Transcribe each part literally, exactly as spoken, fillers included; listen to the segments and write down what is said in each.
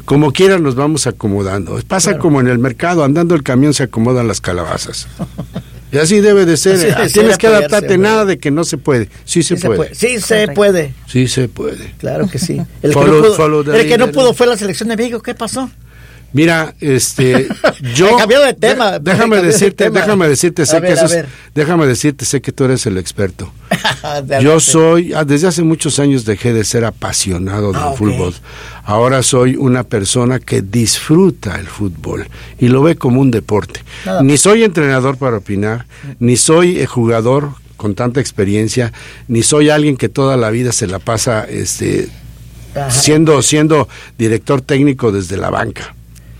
como quiera nos vamos acomodando. Pasa claro. como en el mercado, andando el camión se acomodan las calabazas. Y así debe de ser. Sí, Tienes sí, que adaptarte, hombre. Nada de que no se puede. Sí se, sí puede. se puede. Sí se puede. Sí se puede. Claro que sí. El follow, que, no pudo, el que no pudo fue la selección de México. ¿Qué pasó? Mira, este, yo he cambiado de tema. De, déjame decirte, de tema. déjame decirte, sé ver, que eso es, déjame decirte, sé que tú eres el experto. Yo soy, desde hace muchos años dejé de ser apasionado del ah, okay. fútbol. Ahora soy una persona que disfruta el fútbol y lo ve como un deporte. Nada. Ni soy entrenador para opinar, ni soy jugador con tanta experiencia, ni soy alguien que toda la vida se la pasa, este, siendo, siendo director técnico desde la banca.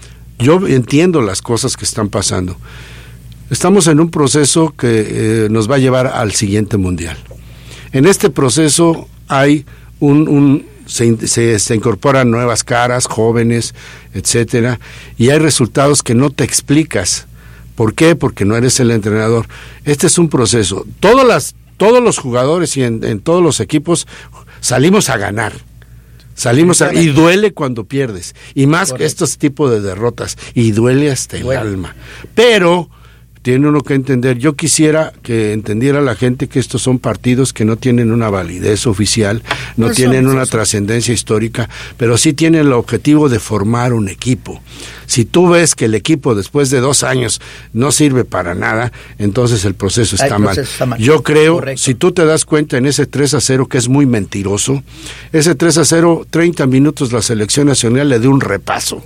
Yo entiendo las cosas que están pasando. Estamos en un proceso que eh, nos va a llevar al siguiente mundial. En este proceso hay un, un se, se, se incorporan nuevas caras, jóvenes, etcétera, y hay resultados que no te explicas. ¿Por qué? Porque no eres el entrenador. Este es un proceso. Todas las, todos los jugadores y en, en todos los equipos salimos a ganar. Salimos a, y duele cuando pierdes, y más que estos tipos de derrotas, y duele hasta el bueno. alma. Pero tiene uno que entender, yo quisiera que entendiera la gente que estos son partidos que no tienen una validez oficial, no, no tienen son, una son. trascendencia histórica, pero sí tienen el objetivo de formar un equipo. Si tú ves que el equipo después de dos años no sirve para nada, entonces el proceso está, el proceso mal. está mal. Yo creo, Correcto. si tú te das cuenta en ese tres a cero, que es muy mentiroso, ese tres a cero, treinta minutos la selección nacional le dio un repaso.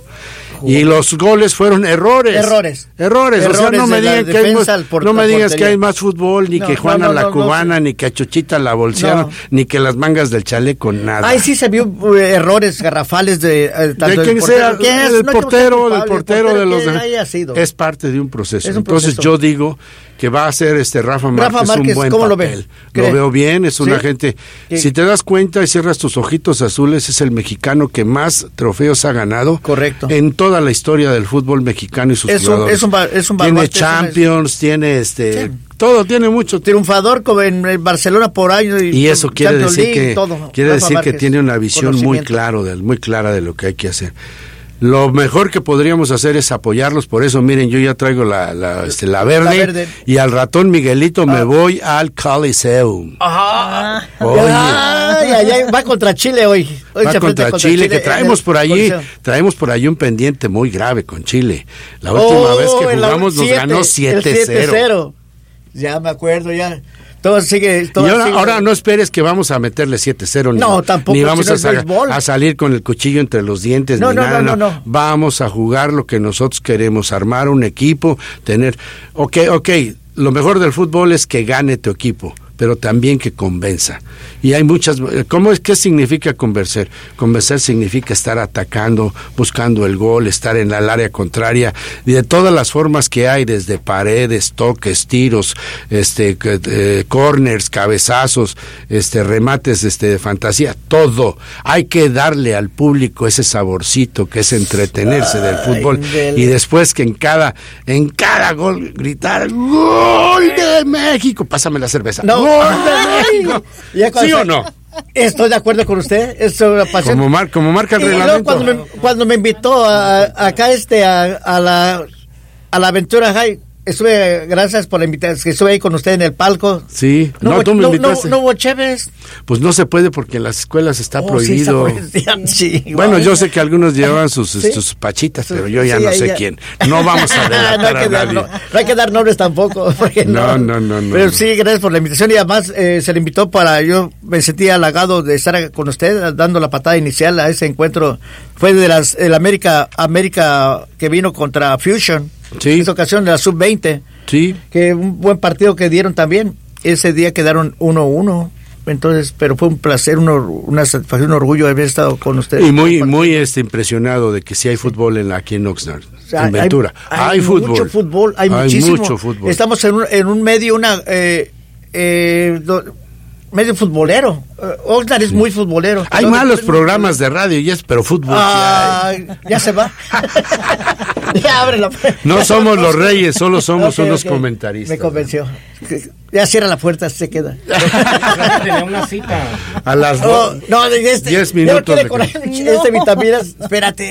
Y los goles fueron errores. Errores. Errores. errores o sea, no me digan que hay más, no me digas que hay más fútbol, ni no, que Juana no, no, la no, cubana, no, no. ni que a Chuchita la bolsearon, no. ni que las mangas del chaleco, nada. Ay, sí se vio uh, errores garrafales de eh, tanto de quien del sea, portero. el, el, no portero, el portero de los haya sido. Es parte de un proceso. Un Entonces proceso. yo digo que va a hacer este Rafa Márquez, Rafa Márquez un buen ¿cómo papel. Lo, ve? lo veo bien, es una ¿Sí? gente. ¿Qué? Si te das cuenta y cierras tus ojitos azules, es el mexicano que más trofeos ha ganado. Correcto. En toda la historia del fútbol mexicano y sus es jugadores. Un, es un, es un tiene baluarte, Champions, tiene este, sí. todo, tiene mucho. Triunfador como en Barcelona por año y, y eso quiere Champions decir League, que todo. quiere Rafa decir Márquez, que tiene una visión muy claro, de, muy clara de lo que hay que hacer. Lo mejor que podríamos hacer es apoyarlos, por eso miren, yo ya traigo la la, este, la, verde, la verde y al ratón Miguelito ah. me voy al Coliseum. Ajá. Oye. Ay, ay, ay, va contra Chile hoy. hoy va contra, contra Chile, Chile, que traemos por allí, Coliseo. traemos por allí un pendiente muy grave con Chile. La última oh, vez que jugamos nos ganó siete cero. Ya me acuerdo, ya. Todo sigue, todo y ahora, sigue. ahora no esperes que vamos a meterle siete cero, ni, no, tampoco, ni vamos si no a, sal, a salir con el cuchillo entre los dientes, no, ni no, nada, no, no. no, no. Vamos a jugar lo que nosotros queremos, armar un equipo, tener, ok, ok, lo mejor del fútbol es que gane tu equipo, pero también que convenza. Y hay muchas, ¿cómo es, qué significa convencer? Convencer significa estar atacando, buscando el gol, estar en el área contraria, y de todas las formas que hay, desde paredes, toques, tiros, este, eh, corners, cabezazos, este, remates, este, de fantasía, todo. Hay que darle al público ese saborcito que es entretenerse del fútbol. Ay, y después que en cada, en cada gol gritar ¡Gol de México! Pásame la cerveza. No. ¡Gol de México! ¿Sí o no? Estoy de acuerdo con usted. Eso como, mar, como marca el reglamento. Cuando me, cuando me invitó a, a, acá este a, a la a la Aventura High, estuve, gracias por la invitación, que estuve ahí con usted en el palco. Sí, no, no tú me no, invitaste. No, no hubo chéves. Pues no se puede porque en las escuelas está oh, prohibido. Sí, está prohibido. Sí, bueno, yo sé que algunos llevan sus, ¿sí? sus pachitas, pero yo ya sí, no sé ya. quién. No vamos a delatar no, hay que a dar, nadie. no, no hay que dar nombres tampoco. Porque no, no, no, no. Pero no. sí, gracias por la invitación y además eh, se le invitó para, yo me sentí halagado de estar con usted dando la patada inicial a ese encuentro. Fue de las, el América, América que vino contra Fusion. Sí. En esa ocasión de la sub veinte. Sí. Que un buen partido que dieron también. Ese día quedaron uno uno. Entonces, pero fue un placer, uno, una satisfacción, un orgullo haber estado con ustedes. Y muy muy este impresionado de que sí hay fútbol en aquí en Oxnard, o sea, en Ventura. Hay, hay, hay fútbol. Mucho fútbol, hay, hay muchísimo. Mucho fútbol. Estamos en un, en un medio, una eh, eh, do, medio futbolero. Uh, Oxnard es sí. muy futbolero. Hay malos programas de radio, yes, pero fútbol ah, sí hay. Ya se va. Ya abre la puerta. No somos los reyes, solo somos okay, unos okay. comentaristas. Me convenció. Ya cierra la puerta, se queda. Tenía una cita. A las oh, no, este, diez minutos. De con este vitaminas, espérate.